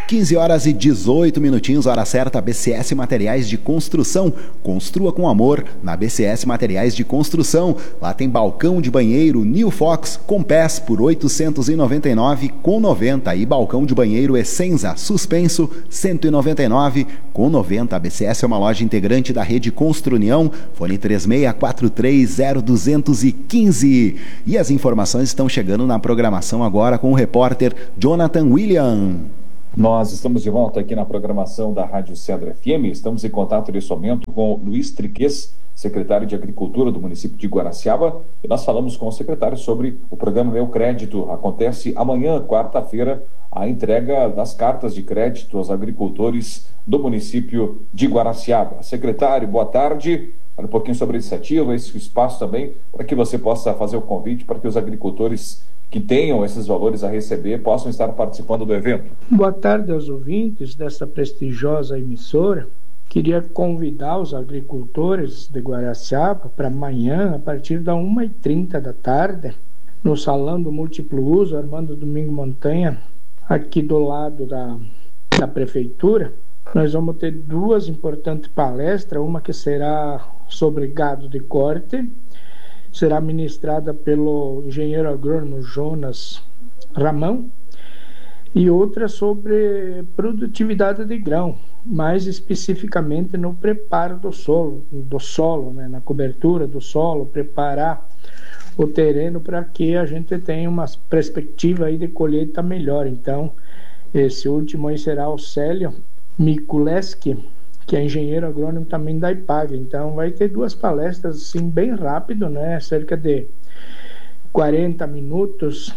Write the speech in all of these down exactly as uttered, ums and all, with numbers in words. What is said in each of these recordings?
quinze horas e dezoito minutinhos, hora certa, B C S Materiais de Construção. Construa com amor na B C S Materiais de Construção. Lá tem balcão de banheiro New Fox com pés por oitocentos e noventa e nove com noventa e balcão de banheiro Essenza suspenso cento e noventa e nove com noventa. A B C S é uma loja integrante da rede Construnião. Fone três seis quatro três zero dois um cinco. E as informações estão chegando na programação agora com o repórter Jonathan William. Nós estamos de volta aqui na programação da Rádio Cedro F M. Estamos em contato nesse momento com Luiz Triques, secretário de Agricultura do município de Guaraciaba, e nós falamos com o secretário sobre o programa Meu Crédito. Acontece amanhã, quarta-feira, a entrega das cartas de crédito aos agricultores do município de Guaraciaba. Secretário, boa tarde. Fala um pouquinho sobre a iniciativa, esse espaço também, para que você possa fazer o convite para que os agricultores que tenham esses valores a receber possam estar participando do evento. Boa tarde aos ouvintes dessa prestigiosa emissora. Queria convidar os agricultores de Guaraciaba para amanhã, a partir da uma e trinta da tarde, no Salão do Múltiplo Uso, Armando Domingo Montanha, aqui do lado da, da Prefeitura. Nós vamos ter duas importantes palestras, uma que será sobre gado de corte, será ministrada pelo engenheiro agrônomo Jonas Ramão, e outra sobre produtividade de grão, mais especificamente no preparo do solo, do solo, né, na cobertura do solo, preparar o terreno para que a gente tenha uma perspectiva aí de colheita melhor. Então, esse último aí será o Célio Mikuleski, que é engenheiro agrônomo também da IPAG. Então vai ter duas palestras assim bem rápido, né? Cerca de quarenta minutos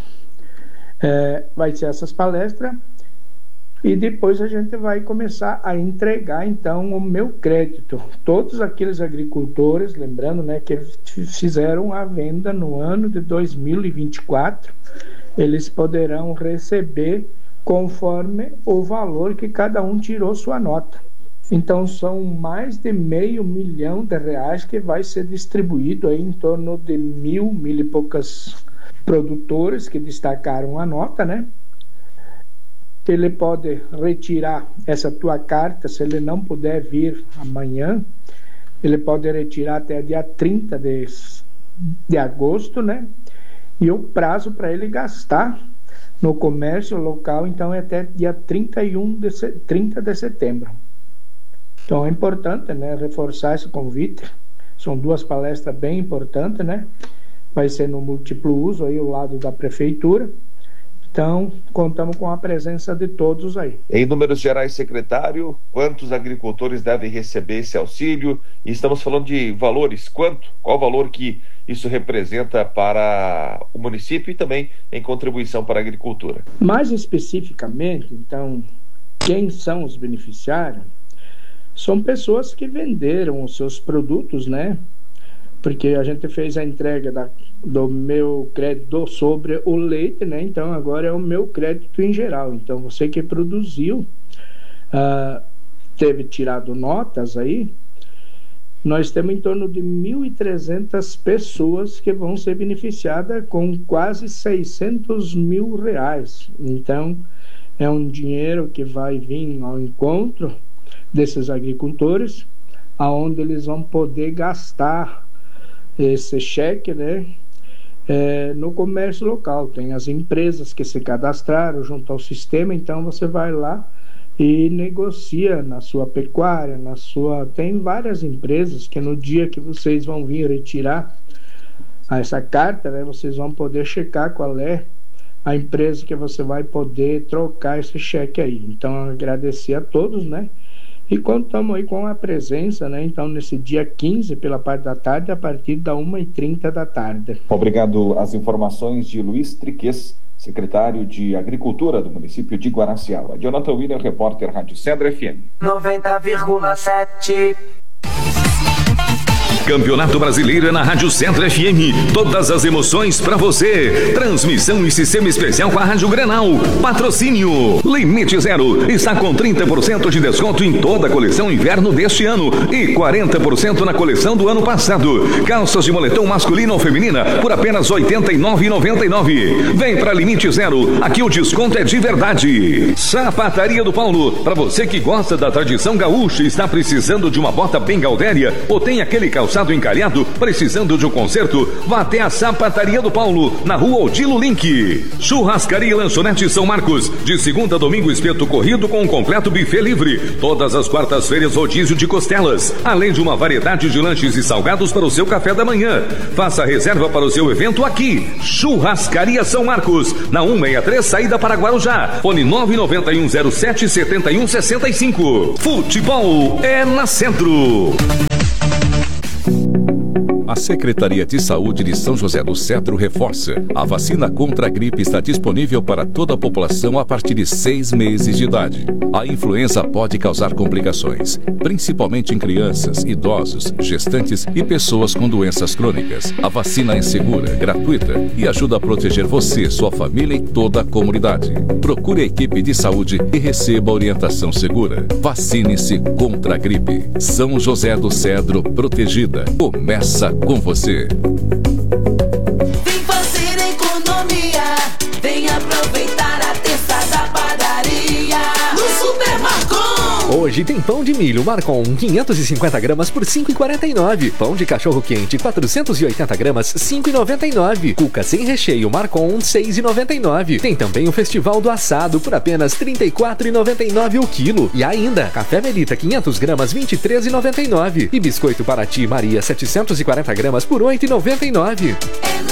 é, vai ser essas palestras, e depois a gente vai começar a entregar então o Meu Crédito. Todos aqueles agricultores, lembrando, né, que fizeram a venda no ano de dois mil e vinte e quatro, eles poderão receber conforme o valor que cada um tirou sua nota. Então são mais de meio milhão de reais que vai ser distribuído aí em torno de mil, mil e poucas produtores que destacaram a nota, né? Ele pode retirar essa tua carta, se ele não puder vir amanhã, ele pode retirar até dia trinta de, de agosto, né? E o prazo para ele gastar no comércio local, então, é até dia trinta e um de, trinta de setembro. Então é importante, né, reforçar esse convite. São duas palestras bem importantes, né? Vai ser no múltiplo uso, aí ao lado da prefeitura. Então, contamos com a presença de todos aí. Em números gerais, secretário, quantos agricultores devem receber esse auxílio? E estamos falando de valores, quanto? Qual o valor que isso representa para o município e também em contribuição para a agricultura? Mais especificamente, então, quem são os beneficiários? São pessoas que venderam os seus produtos, né? Porque a gente fez a entrega da, do Meu Crédito sobre o leite, né? Então agora é o Meu Crédito em geral. Então você que produziu, uh, teve tirado notas aí, nós temos em torno de mil e trezentas pessoas que vão ser beneficiadas com quase seiscentos mil reais. Então é um dinheiro que vai vir ao encontro desses agricultores, aonde eles vão poder gastar esse cheque, né, é, no comércio local. Tem as empresas que se cadastraram junto ao sistema, então você vai lá e negocia na sua pecuária, na sua... Tem várias empresas que no dia que vocês vão vir retirar essa carta, né, vocês vão poder checar qual é a empresa que você vai poder trocar esse cheque aí. Então agradecer a todos, né? E contamos aí com a presença, né? Então, nesse dia quinze, pela parte da tarde, a partir da uma e trinta da tarde. Obrigado. As informações de Luiz Triques, secretário de Agricultura do município de Guaraciaba. Jonathan William, repórter Rádio Cedro F M. noventa vírgula sete Campeonato Brasileiro é na Rádio Cedro F M. Todas as emoções pra você. Transmissão e sistema especial com a Rádio Grenal. Patrocínio Limite Zero. Está com trinta por cento de desconto em toda a coleção inverno deste ano e quarenta por cento na coleção do ano passado. Calças de moletom masculino ou feminina por apenas oitenta e nove reais e noventa e nove centavos. Vem pra Limite Zero. Aqui o desconto é de verdade. Sapataria do Paulo. Para você que gosta da tradição gaúcha e está precisando de uma bota bem gaudéria ou tem aquele calçado encalhado precisando de um conserto, vá até a Sapataria do Paulo, na rua Odilo Link. Churrascaria e Lanchonete São Marcos. De segunda a domingo, espeto corrido com um completo buffet livre. Todas as quartas-feiras, rodízio de costelas. Além de uma variedade de lanches e salgados para o seu café da manhã. Faça reserva para o seu evento aqui. Churrascaria São Marcos. Na cento e sessenta e três, saída para Guarujá. Fone nove nove um zero sete sete um seis cinco. Futebol é na Centro. A Secretaria de Saúde de São José do Cedro reforça: a vacina contra a gripe está disponível para toda a população a partir de seis meses de idade. A influenza pode causar complicações, principalmente em crianças, idosos, gestantes e pessoas com doenças crônicas. A vacina é segura, gratuita e ajuda a proteger você, sua família e toda a comunidade. Procure a equipe de saúde e receba orientação segura. Vacine-se contra a gripe. São José do Cedro protegida. Começa com você. Vem fazer economia, vem aproveitar a terça da padaria no Super Marcon. Hoje tem pão de milho Marcon quinhentos e cinquenta gramas por cinco reais e quarenta e nove centavos. Pão de cachorro quente quatrocentos e oitenta gramas cinco reais e noventa e nove centavos. Cuca sem recheio Marcon seis reais e noventa e nove centavos. Tem também o Festival do Assado por apenas trinta e quatro reais e noventa e nove centavos o quilo. E ainda café Melita quinhentas gramas vinte e três reais e noventa e nove centavos. E biscoito Paraty Maria setecentos e quarenta gramas por oito reais e noventa e nove centavos. É no